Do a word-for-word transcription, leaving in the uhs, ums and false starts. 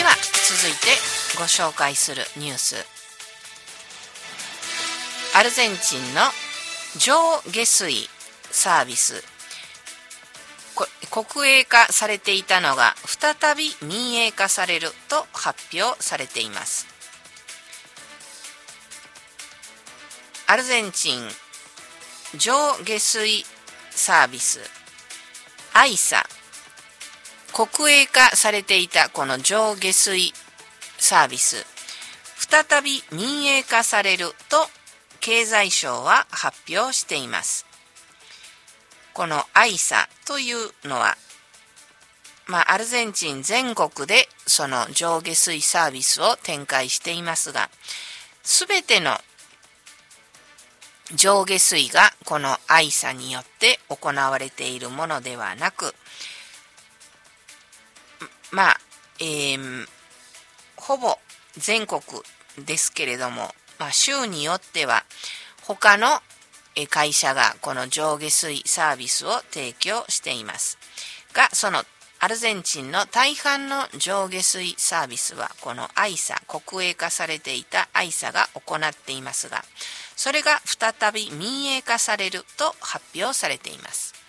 では続いてご紹介するニュース、アルゼンチンの上下水サービス、国営化されていたのが再び民営化されると発表されています。アルゼンチン上下水サービスアイサ、国営化されていたこの上下水サービス、再び民営化されると経済省は発表しています。このアイサというのは、まあ、アルゼンチン全国でその上下水サービスを展開していますが、すべての上下水がこのアイサによって行われているものではなく、まあ、えー、ほぼ全国ですけれども、まあ、州によっては他の会社がこの上下水サービスを提供していますが、そのアルゼンチンの大半の上下水サービスはこのアイサ、国営化されていたアイサが行っていますが、それが再び民営化されると発表されています。